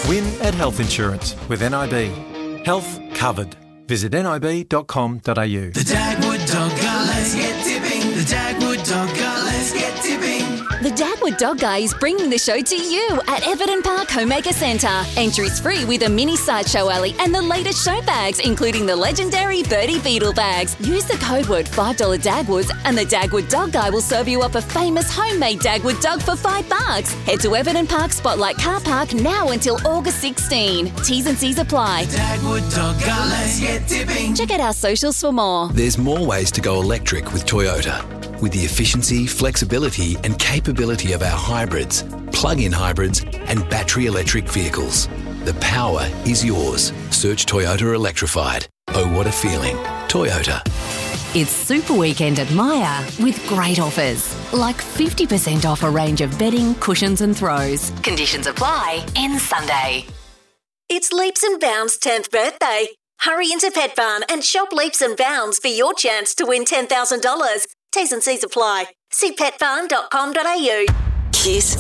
Win at Health Insurance with NIB. Health covered. Visit nib.com.au. The Dagwood Dog Guy, let's get tipping. The Dagwood Dog Guy, let's get tipping. The Dagwood Dog Guy is bringing the show to you at Everton Park Homemaker Centre. Entries free with a mini sideshow alley and the latest show bags, including the legendary Birdie Beetle bags. Use the code word $5 Dagwoods and the Dagwood Dog Guy will serve you up a famous homemade Dagwood dog for $5. Head to Everton Park Spotlight Car Park now until August 16. T's and C's apply. The Dagwood Dog Guy, let's get tipping. Check out our socials for more. There's more ways to go electric with Toyota. With the efficiency, flexibility and capability of our hybrids, plug-in hybrids and battery electric vehicles. The power is yours. Search Toyota Electrified. Oh, what a feeling. Toyota. It's Super Weekend at Myer with great offers, like 50% off a range of bedding, cushions and throws. Conditions apply. Ends Sunday. It's Leaps and Bounds' 10th birthday. Hurry into Pet Barn and shop Leaps and Bounds for your chance to win $10,000. T's and C's apply. See petbarn.com.au. Kiss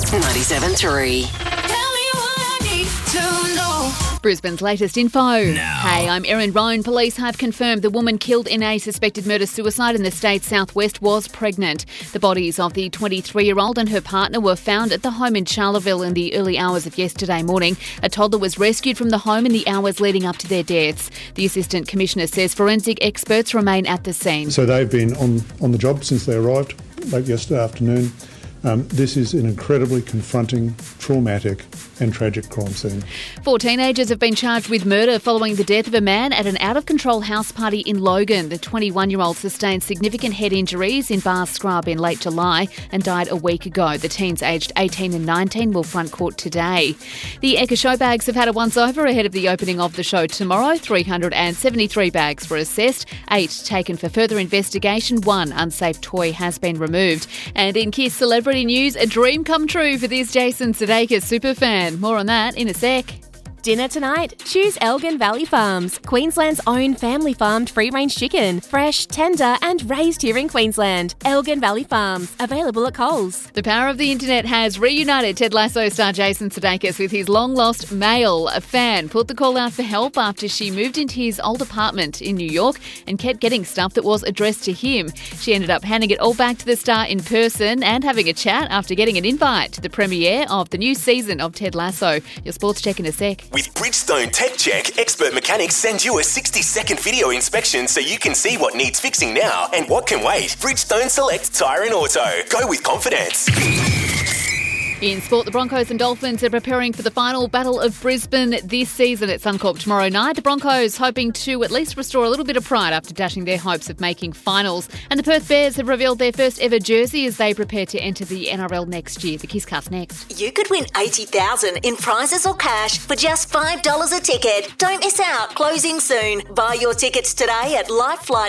97.3. Tell me what I need to know. Brisbane's latest info. Hey, I'm Erin Roan. Police have confirmed the woman killed in a suspected murder-suicide in the state's southwest was pregnant. The bodies of the 23-year-old and her partner were found at the home in Charleville in the early hours of yesterday morning. A toddler was rescued from the home in the hours leading up to their deaths. The Assistant Commissioner says forensic experts remain at the scene. So they've been on the job since they arrived late yesterday afternoon. This is an incredibly confronting, traumatic and tragic crime scene. 4 teenagers have been charged with murder following the death of a man at an out-of-control house party in Logan. The 21-year-old sustained significant head injuries in Bar Scrub in late July and died a week ago. The teens aged 18 and 19 will front court today. The Ekka show bags have had a once-over ahead of the opening of the show tomorrow. 373 bags were assessed, 8 taken for further investigation. 1 unsafe toy has been removed. And in Kiss Celebrity News, a dream come true for this Jason Sudeikis superfan. More on that in a sec. Dinner tonight? Choose Elgin Valley Farms, Queensland's own family-farmed free-range chicken. Fresh, tender and raised here in Queensland. Elgin Valley Farms, available at Coles. The power of the internet has reunited Ted Lasso star Jason Sudeikis with his long-lost male. A fan put the call out for help after she moved into his old apartment in New York and kept getting stuff that was addressed to him. She ended up handing it all back to the star in person and having a chat after getting an invite to the premiere of the new season of Ted Lasso. Your sports check in a sec. With Bridgestone Tech Check, expert mechanics send you a 60-second video inspection so you can see what needs fixing now and what can wait. Bridgestone Select Tyre and Auto. Go with confidence. In sport, the Broncos and Dolphins are preparing for the final battle of Brisbane this season at Suncorp tomorrow night. The Broncos hoping to at least restore a little bit of pride after dashing their hopes of making finals. And the Perth Bears have revealed their first ever jersey as they prepare to enter the NRL next year. The Kisscast next. You could win $80,000 in prizes or cash for just $5 a ticket. Don't miss out. Closing soon. Buy your tickets today at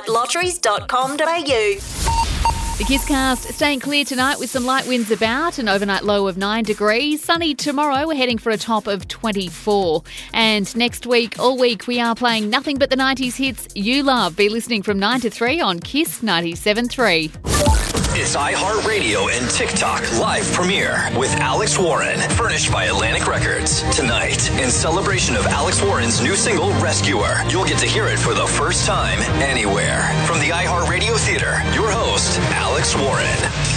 lifeflightlotteries.com.au. The Kisscast staying clear tonight with some light winds about, an overnight low of 9 degrees. Sunny tomorrow, we're heading for a top of 24. And next week, all week, we are playing nothing but the 90s hits you love. Be listening from 9 to 3 on Kiss 97.3. It's iHeartRadio and TikTok live premiere with Alex Warren, furnished by Atlantic Records. Tonight, in celebration of Alex Warren's new single, Rescuer, you'll get to hear it for the first time anywhere. From the iHeartRadio Theater, your host, Alex Warren.